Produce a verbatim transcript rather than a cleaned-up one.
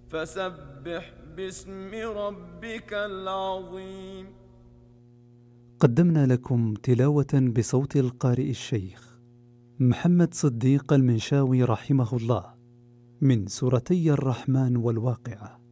فسبح باسم ربك العظيم. قدمنا لكم تلاوة بصوت القارئ الشيخ محمد صديق المنشاوي رحمه الله من سورتي الرحمن والواقعة.